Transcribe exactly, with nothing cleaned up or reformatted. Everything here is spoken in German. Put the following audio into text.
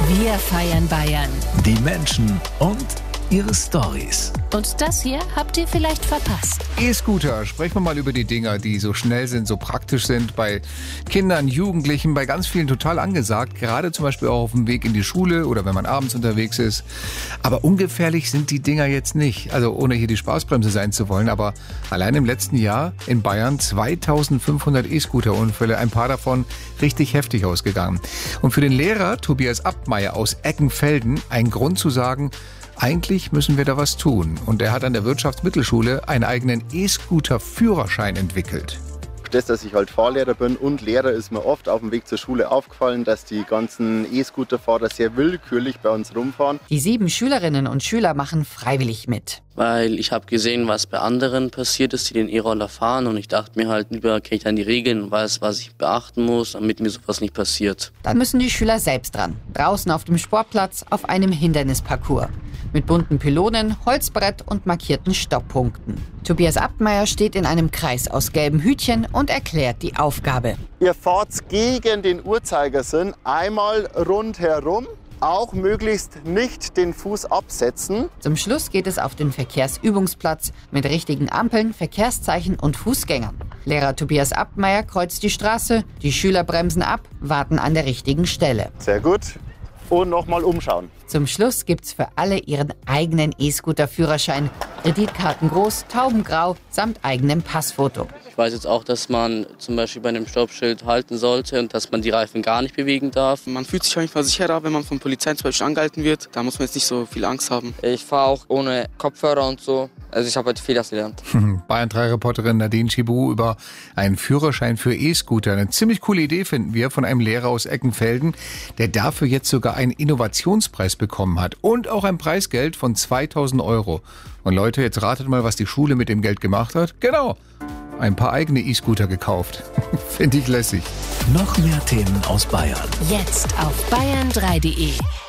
Wir feiern Bayern. Die Menschen und ihre Storys. Und das hier habt ihr vielleicht verpasst. E-Scooter, sprechen wir mal über die Dinger, die so schnell sind, so praktisch sind, bei Kindern, Jugendlichen, bei ganz vielen total angesagt, gerade zum Beispiel auch auf dem Weg in die Schule oder wenn man abends unterwegs ist. Aber ungefährlich sind die Dinger jetzt nicht, also ohne hier die Spaßbremse sein zu wollen, aber allein im letzten Jahr in Bayern zweitausendfünfhundert E-Scooter-Unfälle, ein paar davon richtig heftig ausgegangen. Und für den Lehrer Tobias Abtmeier aus Eckenfelden ein Grund zu sagen, eigentlich müssen wir da was tun. Und er hat an der Wirtschaftsmittelschule einen eigenen E-Scooter-Führerschein entwickelt. Das, dass ich halt Fahrlehrer bin und Lehrer, ist mir oft auf dem Weg zur Schule aufgefallen, dass die ganzen E-Scooter-Fahrer sehr willkürlich bei uns rumfahren. Die sieben Schülerinnen und Schüler machen freiwillig mit. Weil ich habe gesehen, was bei anderen passiert ist, die den E-Roller fahren. Und ich dachte mir halt, lieber kenne ich dann die Regeln und weiß, was ich beachten muss, damit mir sowas nicht passiert. Dann müssen die Schüler selbst dran. Draußen auf dem Sportplatz auf einem Hindernisparcours. Mit bunten Pylonen, Holzbrett und markierten Stopppunkten. Tobias Abtmeier steht in einem Kreis aus gelben Hütchen und erklärt die Aufgabe. Ihr fahrt gegen den Uhrzeigersinn einmal rundherum. Auch möglichst nicht den Fuß absetzen. Zum Schluss geht es auf den Verkehrsübungsplatz mit richtigen Ampeln, Verkehrszeichen und Fußgängern. Lehrer Tobias Abtmeier kreuzt die Straße, die Schüler bremsen ab, warten an der richtigen Stelle. Sehr gut. Und nochmal umschauen. Zum Schluss gibt's für alle ihren eigenen E-Scooter-Führerschein. Kreditkarten groß, taubengrau, samt eigenem Passfoto. Ich weiß jetzt auch, dass man zum Beispiel bei einem Stoppschild halten sollte und dass man die Reifen gar nicht bewegen darf. Man fühlt sich auf jeden Fall sicherer, wenn man von Polizei zum Beispiel angehalten wird. Da muss man jetzt nicht so viel Angst haben. Ich fahre auch ohne Kopfhörer und so. Also ich habe heute viel das gelernt. Bayern drei Reporterin Nadine Chibu über einen Führerschein für E-Scooter. Eine ziemlich coole Idee finden wir von einem Lehrer aus Eckenfelden, der dafür jetzt sogar einen Innovationspreis bekommen hat. Und auch ein Preisgeld von zweitausend Euro. Und Leute, jetzt ratet mal, was die Schule mit dem Geld gemacht hat. Genau, ein paar eigene E-Scooter gekauft. Finde ich lässig. Noch mehr Themen aus Bayern. Jetzt auf bayern drei punkt de.